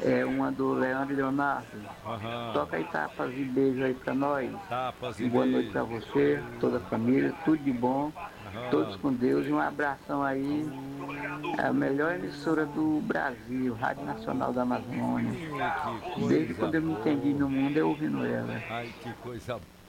É uma do Leandro e Leonardo. Aham. Toca aí tapas e beijo aí pra nós. Tapas e Boa noite beijos. pra você, toda a família, tudo de bom. Todos Aham. com Deus e um abração aí. É a melhor emissora do Brasil, Rádio Nacional da Amazônia. Que Desde coisa quando eu me entendi boa. no mundo, eu ouvindo ela. Ai, que coisa